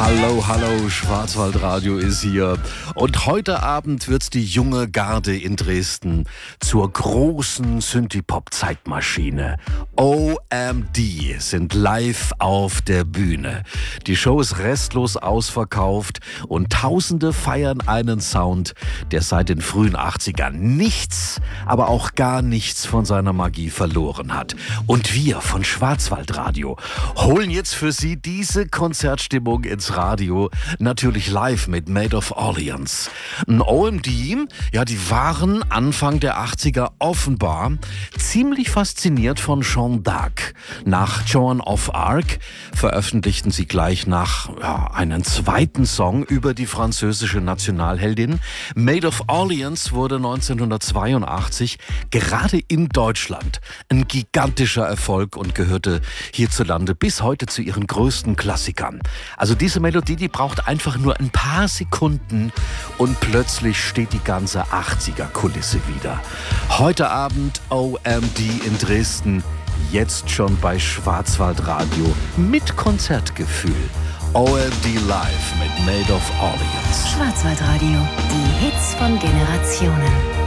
Hallo, hallo, Schwarzwaldradio ist hier. Und heute Abend wird die junge Garde in Dresden zur großen Synthie-Pop-Zeitmaschine. OMD sind live auf der Bühne. Die Show ist restlos ausverkauft und Tausende feiern einen Sound, der seit den frühen 80ern nichts, aber auch gar nichts von seiner Magie verloren hat. Und wir von Schwarzwaldradio holen jetzt für Sie diese Konzertstimmung ins Radio, natürlich live mit Made of Orleans. Ein OMD, ja, die waren Anfang der 80er offenbar ziemlich fasziniert von Jeanne d'Arc. Nach Joan of Arc veröffentlichten sie gleich einen zweiten Song über die französische Nationalheldin. Made of Orleans wurde 1982 gerade in Deutschland ein gigantischer Erfolg und gehörte hierzulande bis heute zu ihren größten Klassikern. Also diese Melodie, die braucht einfach nur ein paar Sekunden und plötzlich steht die ganze 80er-Kulisse wieder. Heute Abend OMD in Dresden, jetzt schon bei Schwarzwaldradio mit Konzertgefühl. OMD live mit Made of Orleans. Schwarzwaldradio, die Hits von Generationen.